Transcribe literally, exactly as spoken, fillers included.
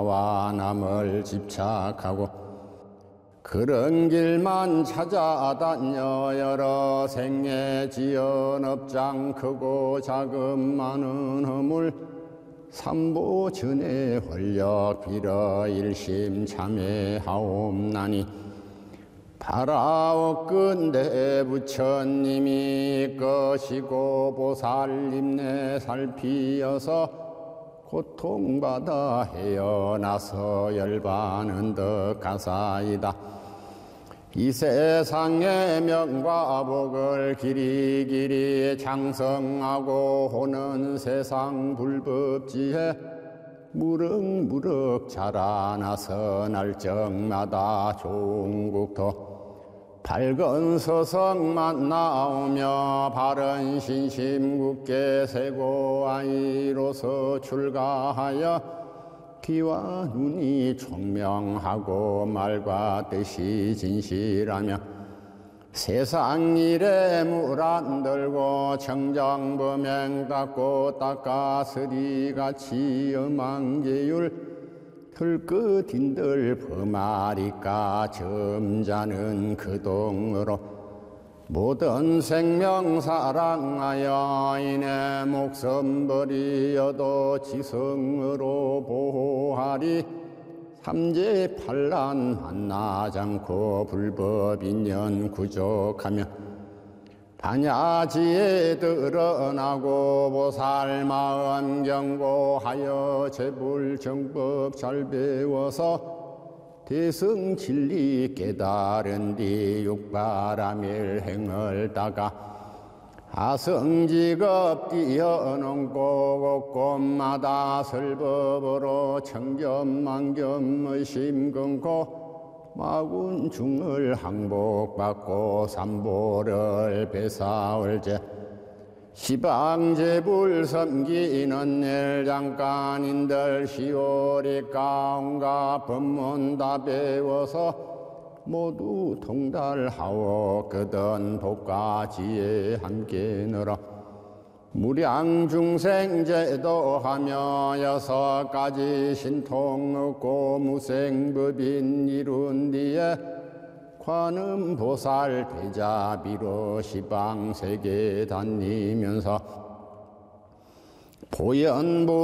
와 남을 집착하고 그런 길만 찾아다녀 여러 생애 지은 업장 크고 작은 많은 허물 삼보 전에 홀려 빌어 일심 참회하옵나니 바라옵건대 부처님이 것이고 보살님네 살피어서 고통받아 헤어나서 열반은 더 가사이다. 이 세상의 명과 복을 길이 길이 장성하고 호는 세상 불법지에 무럭무럭 자라나서 날적마다 좋은 국토 밝은 서성만 나오며 바른 신심 굳게 세고 아이로서 출가하여 귀와 눈이 총명하고 말과 뜻이 진실하며 세상 일에 물 안 들고 청정범행 닦고 닦아서리같이 엄한계율 들끝인들 범하리까 점자는 그동으로 모든 생명 사랑하여 이내 목숨 버리어도 지성으로 보호하리 삼재 판란 만나지 않고 불법인연 구족하며 반야지에 드러나고 보살 마음 경고하여 제불 정법 잘 배워서 대승 진리 깨달은 뒤 육바라밀 행을 따가 아성직업 뛰어넘고 곳곳마다 설법으로 청겸만겸의 심금고 마군중을 항복받고 삼보를 배사올제 시방제불 섬기는 일 잠깐인들 시오리 가운가 법문 다 배워서 모두 통달하오 그든 복과 지혜 함께 늘어 무량중생 제도하며 여섯 가지 신통 얻고 무생법인 이룬 뒤에 관음보살 대자비로 시방세계 다니면서 보현보